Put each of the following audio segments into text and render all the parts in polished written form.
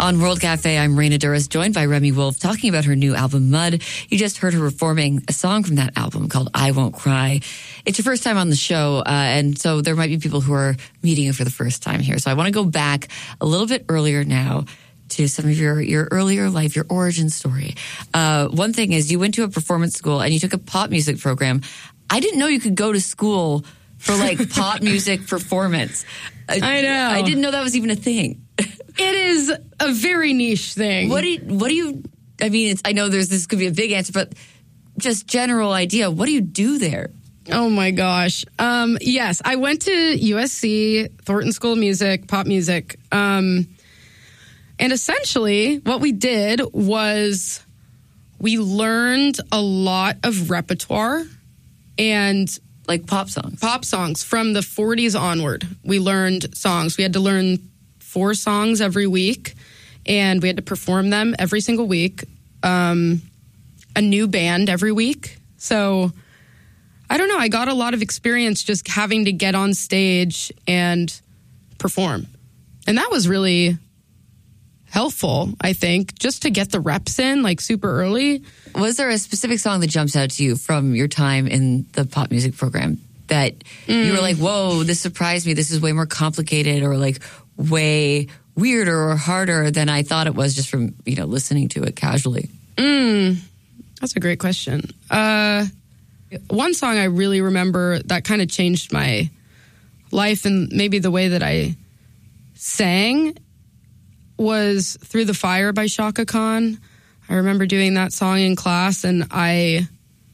On World Cafe, I'm Raina Duras, joined by Remy Wolf, talking about her new album, Mud. You just heard her performing a song from that album called I Won't Cry. It's your first time on the show, and so there might be people who are meeting you for the first time here. So I want to go back a little bit earlier now to some of your earlier life, your origin story. One thing is you went to a performance school and you took a pop music program. I didn't know you could go to school for like pop music performance. I know. I didn't know that was even a thing. It is a very niche thing. What do you, I mean, I know this could be a big answer, but just general idea. What do you do there? Oh my gosh. Yes, I went to USC, Thornton School of Music, pop music. And essentially what we did was we learned a lot of repertoire and like pop songs. Pop songs from the 40s onward. We learned songs. We had to learn 4 songs every week, and we had to perform them every single week. A new band every week. So, I don't know. I got a lot of experience just having to get on stage and perform. And that was really helpful, I think, just to get the reps in, like, super early. Was there a specific song that jumps out to you from your time in the pop music program that you were like, whoa, this surprised me. This is way more complicated, or like way weirder or harder than I thought it was just from, listening to it casually? That's a great question. One song I really remember that kind of changed my life and maybe the way that I sang was Through the Fire by Chaka Khan. I remember doing that song in class, and I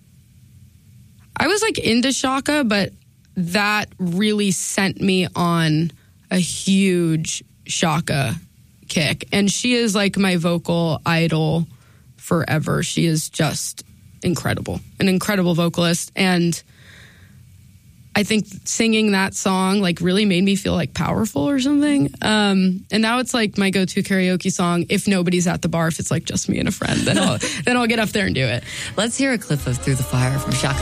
was like into Chaka, but that really sent me on a huge Chaka kick. And she is like my vocal idol forever. She is just incredible, an incredible vocalist. And I think singing that song like really made me feel like powerful or something. And now it's like my go-to karaoke song. If nobody's at the bar, if it's like just me and a friend, then I'll get up there and do it. Let's hear a clip of Through the Fire from Chaka